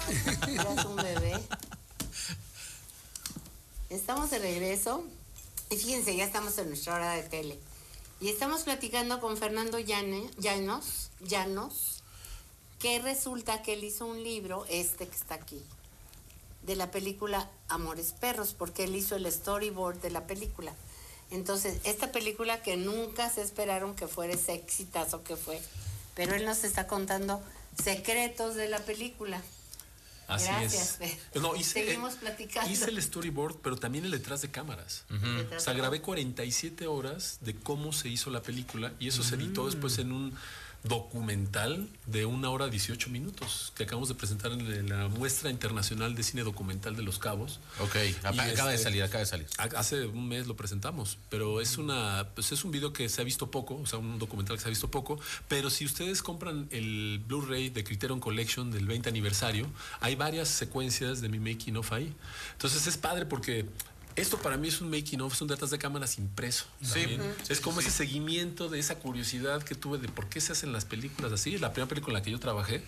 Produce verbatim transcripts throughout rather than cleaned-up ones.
Eras un bebé. Estamos de regreso. Y fíjense, ya estamos en nuestra hora de tele. Y estamos platicando con Fernando Llane, Llanos, Llanos, que resulta que él hizo un libro, este que está aquí, de la película Amores Perros, porque él hizo el storyboard de la película. Entonces, esta película que nunca se esperaron que fuera ese exitazo que fue, pero él nos está contando secretos de la película. Así Gracias, es. Fer. No, hice, Seguimos platicando. Hice el storyboard, pero también el detrás de cámaras. Uh-huh. O sea, grabé cuarenta y siete horas de cómo se hizo la película y eso uh-huh. se editó después en un documental de una hora dieciocho minutos que acabamos de presentar en la Muestra Internacional de Cine Documental de Los Cabos. Ok, acaba este, de salir, acaba de salir. Hace un mes lo presentamos, pero es una, pues es un video que se ha visto poco, o sea, un documental que se ha visto poco, pero si ustedes compran el Blu-ray de Criterion Collection del veinte aniversario, hay varias secuencias de mi making of ahí. Entonces es padre porque esto para mí es un making of, es un detrás de cámaras impreso. Sí. Uh-huh. Es como sí. ese seguimiento de esa curiosidad que tuve de por qué se hacen las películas así. Es la primera película en la que yo trabajé.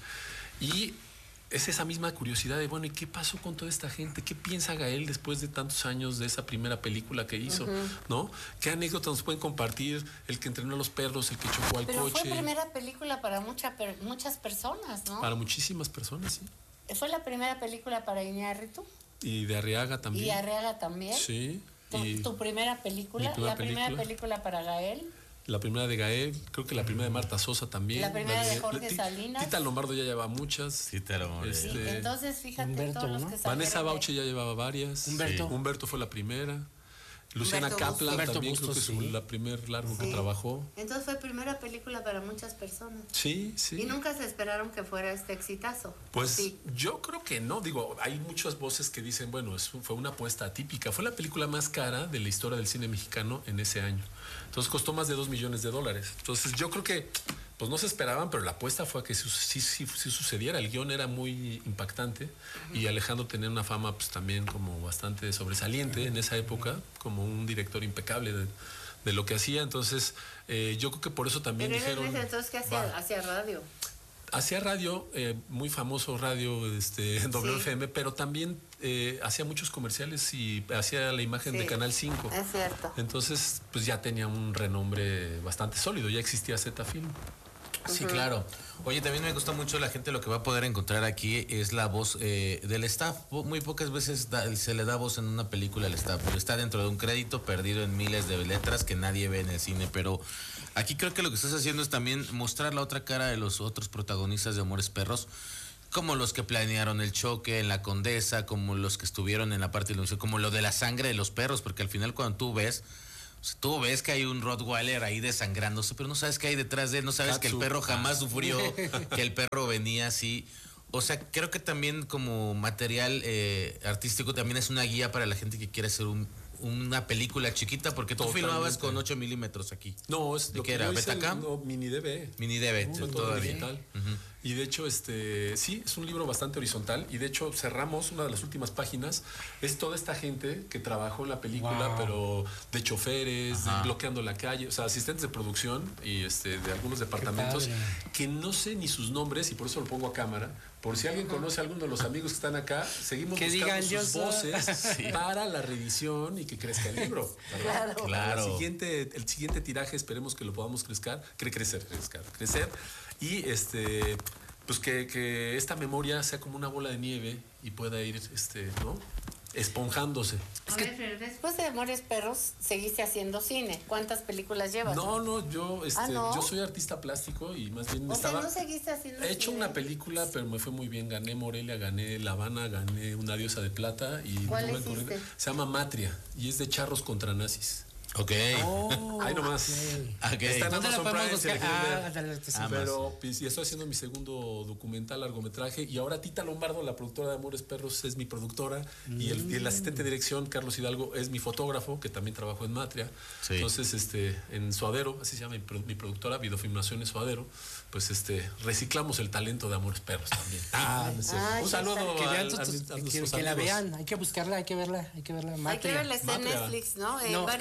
Y es esa misma curiosidad de, bueno, ¿y qué pasó con toda esta gente? ¿Qué piensa Gael después de tantos años de esa primera película que hizo? Uh-huh. ¿No? ¿Qué anécdotas nos pueden compartir? El que entrenó a los perros, el que chocó al Pero coche. Fue primera película para mucha, per, muchas personas, ¿no? Para muchísimas personas, sí. ¿Fue la primera película para Iñárritu? Y de Arriaga también. ¿Y Arriaga también? Sí. ¿Tu, y tu primera película? primera ¿La película. primera película para Gael? La primera de Gael, creo que la primera de Marta Sosa también. La primera la de, de Jorge Salinas. Tita Lombardo ya llevaba muchas. Tita Lombardo. Este, sí, entonces, fíjate, Humberto, todos los ¿no? que Vanessa Bauche ya llevaba varias. Humberto. Sí. Humberto fue la primera. Luciana Humberto Kaplan Bustos. también Humberto creo que Bustos, es sí. la primer largo sí. que trabajó. Entonces fue primera película para muchas personas. Sí, sí. Y nunca se esperaron que fuera este exitazo. Pues sí. yo creo que no. Digo, hay muchas voces que dicen, bueno, es, fue una apuesta atípica. Fue la película más cara de la historia del cine mexicano en ese año. Entonces costó más de dos millones de dólares. Entonces yo creo que pues no se esperaban, pero la apuesta fue a que sí, sí, sí, sí sucediera. El guión era muy impactante uh-huh. y Alejandro tenía una fama pues también como bastante sobresaliente en esa época, como un director impecable de, de lo que hacía. Entonces eh, yo creo que por eso también pero dijeron... Pero entonces, ¿qué hacía? Hacía radio. Hacía radio, eh, muy famoso radio este, W F M, sí. pero también eh, hacía muchos comerciales y hacía la imagen sí, de Canal cinco. Es cierto. Entonces, pues ya tenía un renombre bastante sólido, ya existía Z Film. Sí, uh-huh. claro. Oye, también me gusta mucho la gente, lo que va a poder encontrar aquí es la voz eh, del staff. Muy pocas veces da, se le da voz en una película al staff, pero está dentro de un crédito perdido en miles de letras que nadie ve en el cine. Pero aquí creo que lo que estás haciendo es también mostrar la otra cara de los otros protagonistas de Amores Perros, como los que planearon el choque en la Condesa, como los que estuvieron en la parte de ilusión, como lo de la sangre de los perros, porque al final cuando tú ves... O sea, tú ves que hay un Rottweiler ahí desangrándose, pero no sabes qué hay detrás de él, no sabes Katsu. Que el perro jamás sufrió, que el perro venía así. O sea, creo que también como material eh, artístico también es una guía para la gente que quiere hacer un, una película chiquita, porque tú Totalmente. filmabas con ocho milímetros aquí. No, es ¿de lo qué que era? ¿Betacam? No, mini D V. Mini D V, uh, todo, todo digital. Uh-huh. Y de hecho, este, sí, es un libro bastante horizontal. Y de hecho, cerramos una de las últimas páginas. Es toda esta gente que trabajó en la película, wow. pero de choferes, de bloqueando la calle, o sea, asistentes de producción y este, de algunos departamentos que no sé ni sus nombres, y por eso lo pongo a cámara. Por si alguien conoce a alguno de los amigos que están acá, seguimos que buscando digan, sus voces sí. para la reedición y que crezca el libro. Claro. claro. El siguiente, el siguiente tiraje esperemos que lo podamos crecer, cre- crecer, crecer, crecer y este, pues que, que esta memoria sea como una bola de nieve y pueda ir, este, ¿no? esponjándose. A ver, pero después de Amores Perros seguiste haciendo cine. ¿Cuántas películas llevas? No, no, yo, este, ¿Ah, no? yo soy artista plástico y más bien o estaba. sea, ¿no seguiste haciendo He hecho cine? una película, pero me fue muy bien. Gané Morelia, gané La Habana, gané Una diosa de plata y ¿cuál no hiciste? Se llama Matria y es de charros contra nazis. Ok. Oh, ahí nomás. Okay. Okay. Está en ¿Dónde la Amazon podemos Prime, buscar? si Ah, ah, pero pues, y estoy haciendo mi segundo documental, largometraje, y ahora Tita Lombardo, la productora de Amores Perros, es mi productora, mm. y, el, y el asistente de dirección, Carlos Hidalgo, es mi fotógrafo, que también trabajó en Matria. Sí. Entonces, este, en Suadero, así se llama mi, mi productora, Videofilmaciones Suadero, pues este, reciclamos el talento de Amores Perros también. Ah, no sé. Ay, un saludo que, a, vean, a, a, a que, que la vean, hay que buscarla, hay que verla, hay que verla. Matria. Hay que verla, está en Netflix, ¿no? En, no, varias en, en Amazon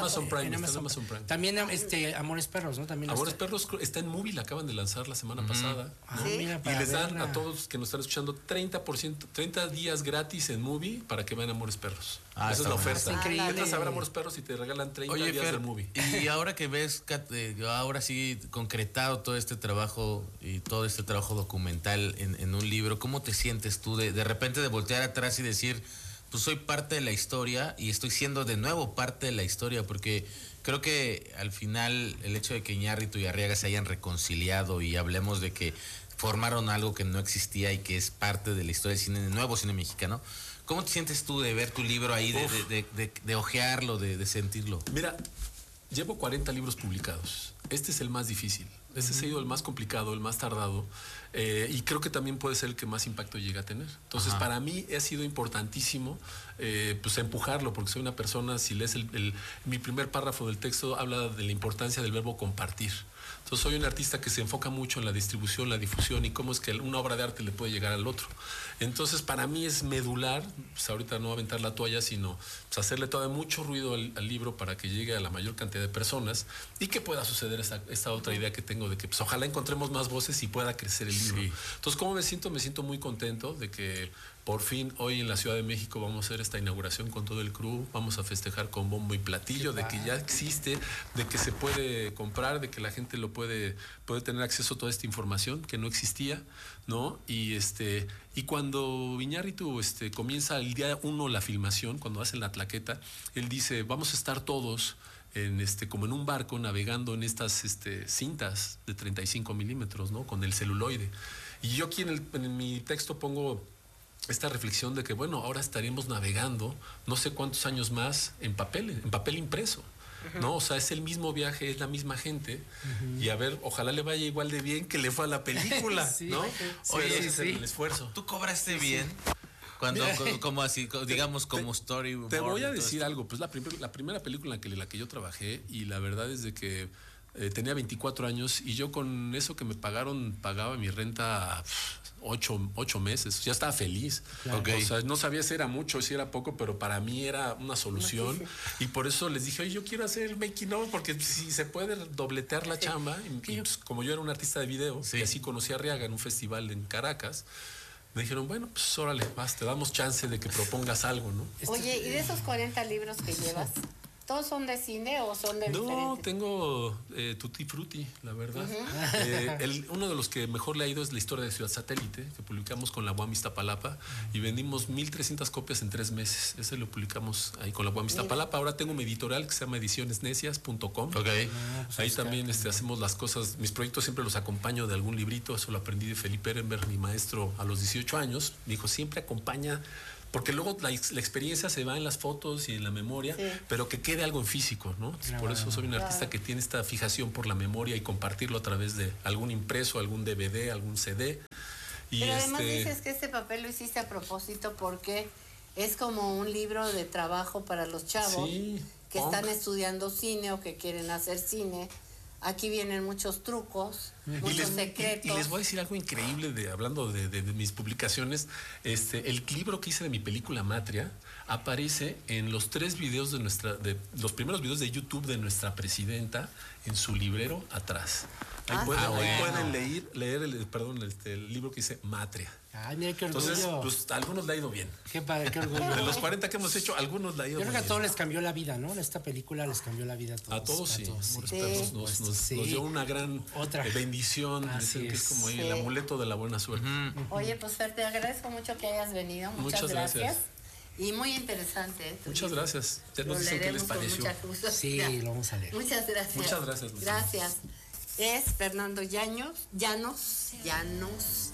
Amazon Prime, está en Amazon Prime. También este Amores Perros, ¿no? También Amores está... Perros está en Movie, la acaban de lanzar la semana uh-huh. pasada. Ah, ¿Sí? mira, y les dan verla. a todos que nos están escuchando treinta por ciento, treinta días gratis en Movie para que vean Amores Perros. Ah, esa es la oferta. Increíble. Entras a ver Amores Perros y te regalan treinta Oye, días Fer, de Movie. y ahora que ves, eh, ahora sí concretado todo este trabajo y todo este trabajo documental en, en un libro, ¿cómo te sientes tú de, de repente de voltear atrás y decir, pues soy parte de la historia y estoy siendo de nuevo parte de la historia? Porque creo que al final el hecho de que Iñárritu y Arriaga se hayan reconciliado y hablemos de que formaron algo que no existía y que es parte de la historia del cine, del nuevo cine mexicano, ¿cómo te sientes tú de ver tu libro ahí, de, de, de, de, de ojearlo, de, de sentirlo? Mira, llevo cuarenta libros publicados. Este es el más difícil. Este uh-huh. ha sido el más complicado, el más tardado. Eh, y creo que también puede ser el que más impacto llega a tener. Entonces, Ajá. para mí ha sido importantísimo eh, pues empujarlo, porque soy una persona, si lees el, el, mi primer párrafo del texto, habla de la importancia del verbo compartir. Entonces soy un artista que se enfoca mucho en la distribución, la difusión y cómo es que una obra de arte le puede llegar al otro. Entonces para mí es medular, pues ahorita no aventar la toalla, sino pues hacerle todavía mucho ruido al, al libro para que llegue a la mayor cantidad de personas y que pueda suceder esta, esta otra idea que tengo de que pues ojalá encontremos más voces y pueda crecer el libro. Sí. Entonces, ¿cómo me siento? Me siento muy contento de que por fin hoy en la Ciudad de México vamos a hacer esta inauguración con todo el crew, vamos a festejar con bombo y platillo, de que ya existe, de que se puede comprar, de que la gente lo puede, puede tener acceso a toda esta información que no existía, ¿no? Y este, y cuando Iñárritu este, comienza el día uno la filmación, cuando hacen la tlaqueta, él dice, vamos a estar todos en este, como en un barco navegando en estas este, cintas de treinta y cinco milímetros, ¿no? Con el celuloide. Y yo aquí en, el, en mi texto pongo esta reflexión de que, bueno, ahora estaremos navegando no sé cuántos años más en papel, en papel impreso, uh-huh. ¿no? O sea, es el mismo viaje, es la misma gente, uh-huh. y a ver, ojalá le vaya igual de bien que le fue a la película, sí, ¿no? Sí. Oye, sí, ese sí. es el esfuerzo. ¿Tú cobraste sí, bien? Sí. Cuando, como, como así, digamos, te, como story. Te voy a decir algo, pues la, prim- la primera película en la que, la que yo trabajé, y la verdad es de que eh, tenía veinticuatro años, y yo con eso que me pagaron, pagaba mi renta ocho, ocho meses, ya estaba feliz. Claro. Okay. O sea, no sabía si era mucho, si era poco, pero para mí era una solución. Sí, sí. Y por eso les dije, oye, yo quiero hacer el making of, porque si se puede dobletear la sí. chamba, y, y pues, como yo era un artista de video, sí. y así conocí a Arriaga en un festival en Caracas, me dijeron, bueno, pues órale, vas, te damos chance de que propongas algo, ¿no? Oye, ¿y de esos cuarenta libros que llevas, todos son de cine o son de No, diferentes? tengo eh, Tutti Frutti, la verdad. Uh-huh. eh, el, uno de los que mejor le ha ido es la historia de Ciudad Satélite, que publicamos con la U A M Iztapalapa, y vendimos mil trescientas copias en tres meses. Ese lo publicamos ahí con la U A M Iztapalapa. Ahora tengo mi editorial que se llama ediciones necias punto com. Okay. Ah, pues ahí también este, hacemos las cosas. Mis proyectos siempre los acompaño de algún librito. Eso lo aprendí de Felipe Ehrenberg, mi maestro, a los dieciocho años. Me dijo, siempre acompaña. Porque luego la, la experiencia se va en las fotos y en la memoria, sí. pero que quede algo en físico, ¿no? Claro, por eso soy un artista claro. que tiene esta fijación por la memoria y compartirlo a través de algún impreso, algún D V D, algún C D. Y pero además este... dices que este papel lo hiciste a propósito porque es como un libro de trabajo para los chavos sí, que punk. están estudiando cine o que quieren hacer cine. Aquí vienen muchos trucos, y muchos les, secretos. Y, y les voy a decir algo increíble de hablando de, de, de mis publicaciones. Este, el libro que hice de mi película Matria aparece en los tres videos de nuestra, de los primeros videos de YouTube de nuestra presidenta en su librero atrás. Ahí, ah, pueden, ah, bueno. ahí pueden leer, leer el, perdón, este, el libro que dice Matria. Ay, mira qué orgullo. Entonces, pues a algunos le ha ido bien. Qué padre, qué orgullo. De los cuarenta que hemos hecho, algunos le ha ido bien. Yo creo que a todos les cambió la vida, ¿no? Esta película les cambió la vida a todos. A todos, sí. A todos, sí. Nos, nos, nos, sí. nos dio una gran Otra. bendición. Así que es. es como sí. el amuleto de la buena suerte. Uh-huh. Oye, pues Fer, te agradezco mucho que hayas venido. Muchas, Muchas gracias. gracias. Y muy interesante. ¿eh? Muchas libro. gracias. Ya nos dicen qué les pareció. Sí, lo vamos a leer. Muchas gracias. Muchas gracias. Gracias. Es Fernando Llanos, Llanos, Llanos.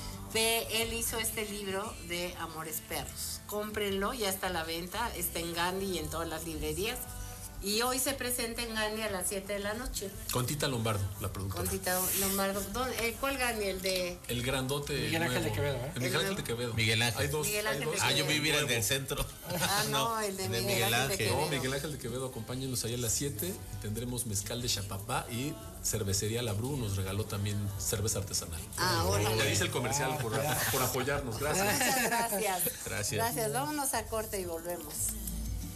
Ve, él hizo este libro de Amores Perros. Cómprenlo, ya está a la venta, está en Gandhi y en todas las librerías. Y hoy se presenta en Gandhi a las siete de la noche. Con Tita Lombardo, la productora. Con Tita Lombardo. Eh, ¿Cuál Gandhi? El de... El grandote Miguel Ángel de Quevedo, ¿eh? El Miguel Ángel de Quevedo. Miguel Ángel. Hay dos. Miguel Ángel hay dos. de Ah, yo Quevedo. vivía en el centro. Ah, no, el de, de Miguel, Miguel Ángel. Ángel. De Quevedo. No, Miguel Ángel de Quevedo, acompáñenos ahí a las siete y tendremos mezcal de Chapapá y cervecería La Bru nos regaló también cerveza artesanal. Ah, órale. Ya dice el comercial por, por apoyarnos. Gracias. Muchas gracias. Gracias. Gracias. Vámonos a corte y volvemos.